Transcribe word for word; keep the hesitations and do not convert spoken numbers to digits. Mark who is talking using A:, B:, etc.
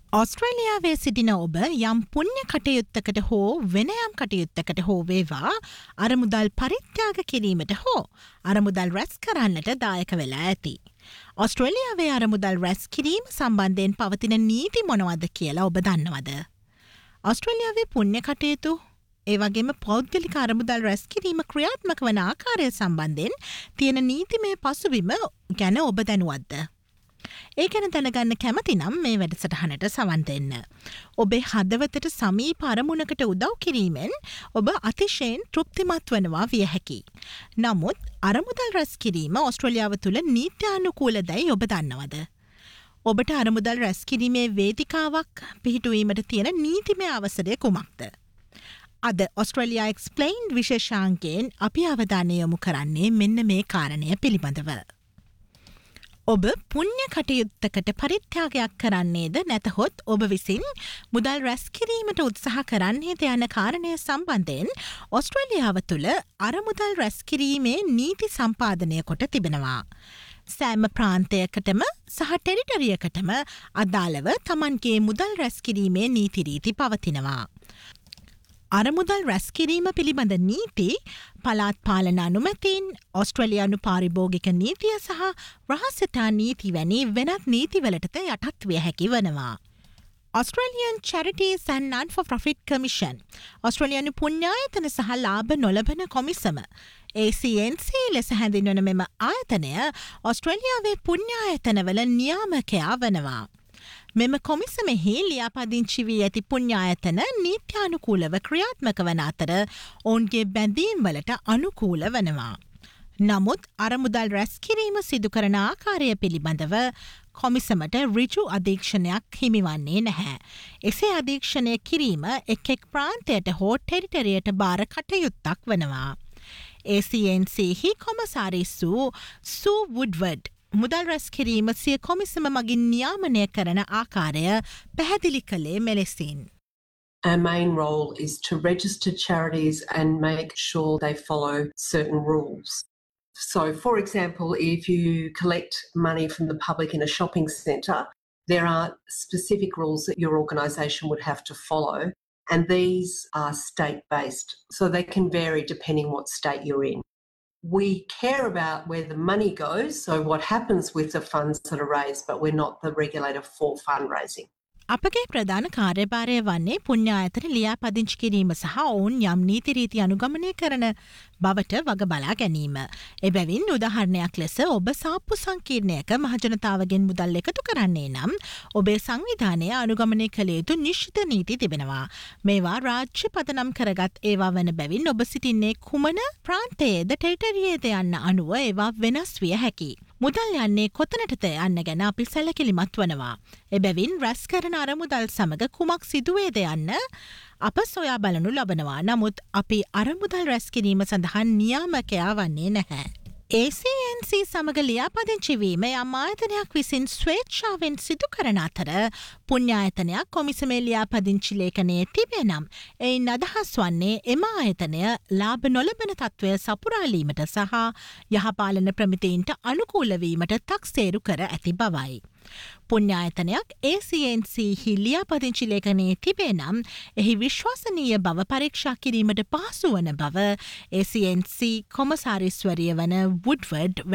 A: ඔස්ට්‍රේලියාවේ සිටින ඔබ යම් පුණ්‍ය කටයුත්තකට හෝ වෙන යම් කටයුත්තකට හෝ වේවා අරමුදල් පරිත්‍යාග කිරීමට හෝ අරමුදල් රැස් කරන්නට දායක වෙලා ඇති. ඔස්ට්‍රේලියාවේ අරමුදල් රැස් කිරීම සම්බන්ධයෙන් පවතින නීති මොනවද කියලා ඔබ දන්නවද? ඔස්ට්‍රේලියාවේ පුණ්‍ය කටයුතු ඒ වගේම පෞද්ගලික අරමුදල් රැස් කිරීම ක්‍රියාත්මක වන ආකාරය සම්බන්ධයෙන් තියෙන නීතිමය පසුබිම ගැන ඔබ දැනුවත්ද? ඒ ගැන දැනගන්න කැමති නම් මේ වැඩසටහනට සවන් දෙන්න. ඔබේ හදවතට සමීප අරමුණකට උදව් කිරීමෙන් ඔබ අතිශයින් තෘප්තිමත් වනවා විය හැකියි. නමුත් අරමුදල් රැස් කිරීම ඔස්ට්‍රේලියාව තුළ නීත්‍යානුකූලදැයි ඔබ දන්නවද? ඔබට අරමුදල් රැස් කිරීමේ වේදිකාවක් පිහිටුවීමට තියෙන නීතිමය අවසරය කුමක්ද? අද ඔස්ට්‍රේලියා එක්ස්ප්ලයින්ඩ් විශේෂාංකයෙන් අපි අවධානය යොමු කරන්නේ මෙන්න මේ කාරණය පිළිබඳව. ඔබ පුණ්‍ය කටයුත්තකට පරිත්‍යාගයක් කරන්නේද නැතහොත් ඔබ විසින් මුදල් රැස් කිරීමට උත්සාහ කරන්නේද යන කාරණය සම්බන්ධයෙන් ඔස්ට්‍රේලියාව තුළ අරමුදල් රැස් කිරීමේ නීති සම්පාදනය කොට තිබෙනවා. සෑම ප්‍රාන්තයකටම සහ ටෙරිටරියකටම අදාළව තමන්ගේ මුදල් රැස් කිරීමේ නීති රීති පවතිනවා. අරමුදල් රැස් කිරීම පිළිබඳ නීති පළාත් පාලන අනුමැතින් ඔස්ට්‍රේලියානු පාරිභෝගික නීතිය සහ රහස්‍යතා නීති වැනි වෙනත් නීතිවලටද යටත් විය හැකි වනවා. Australian Charities and Non-for-Profit Commission ඔස්ට්‍රේලියානු පුණ්‍යායතන සහ ලාභ නොලබන කොමිසම A C N C ලෙස හැඳින්වන මෙම ආයතනය ඔස්ට්‍රේලියාවේ පුණ්‍යායතනවල නියාමකයා වනවා. මෙම කොමිසමෙහි ලියාපදිංචි වී ඇති පුණ්‍යායතන නීත්‍යානුකූලව ක්‍රියාත්මක වන අතර ඔවුන්ගේ බැඳීම් වලට අනුකූල වනවා. නමුත් අරමුදල් රැස් කිරීම සිදු කරන ආකාරය පිළිබඳව කොමිසමට ඍජු අධීක්ෂණයක් හිමිවන්නේ නැහැ. එසේ අධීක්ෂණය කිරීම එක් එක් ප්‍රාන්තයට හෝ ටෙරිටරියට බාර කටයුත්තක් වනවා. A C N C හි කොමසාරිස්සු සූ වුඩ්වර්ඩ් මුදල් රැස් කිරීම සිය කොමිසම මගින් නියාමනය කරන ආකාරය පැහැදිලි කළේ මෙලෙසින්.
B: Our main role is to register charities and make sure they follow certain rules. So, for example, if you collect money from the public in a shopping centre, there are specific rules that your organisation would have to follow, and these are state-based, so they can vary depending what state you're in. We care about where the money goes, so what happens with the funds that are raised, but we're not the regulator for fundraising.
A: අපගේ ප්‍රධාන කාර්යභාරය වන්නේ පුණ්‍යායතන ලියාපදිංචි කිරීම සහ ඔවුන් යම් නීති රීති අනුගමනය කරන බවට වග බලා ගැනීම. එබැවින් උදාහරණයක් ලෙස ඔබ සාප්පු සංකීර්ණයක මහජනතාවගෙන් මුදල් එකතු කරන්නේ නම් ඔබේ සංවිධානය අනුගමනය කළ යුතු නිශ්චිත නීති තිබෙනවා. මේවා රාජ්‍ය පදනම් කරගත් ඒවා වන බැවින් ඔබ සිටින්නේ කුමන ප්‍රාන්තයේද ටෙරිටරියේද යන්න අනුව ඒවා වෙනස් විය හැකියි. මුදල් යන්නේ කොතනටද යන්න ගැන අපි සැලකිලිමත් වනවා. එබැවින් රැස් කරන අරමුදල් සමග කුමක් සිදුවේද යන්න අප සොයා බලනු ලබනවා. නමුත් අපි අරමුදල් රැස් කිරීම සඳහා නියාමකයා වන්නේ නැහැ. A C N C සමග ලියාපදිංචි වීම යම් ආයතනයක් විසින් ස්වේච්ඡාවෙන් සිදු කරන අතර පුණ්‍යායතනයක් කොමිසමේ ලියාපදිංචි ලේඛනයේ තිබේ නම් එයින් අදහස් වන්නේ එම ආයතනය ලාභ නොලබන තත්ත්වය සපුරාලීමට සහ යහපාලන ප්‍රමිතීන්ට අනුකූල වීමට තක්සේරු කර ඇති බවයි. පුණ්‍යායතනයක් A C N C හි ලියාපදිංචි ලේඛනයේ තිබේ නම් එහි විශ්වාසනීය බව පරීක්ෂා කිරීමට පහසු වන බව A C N C කොමසාරිස්වරිය වන වුඩ්වර්ඩ්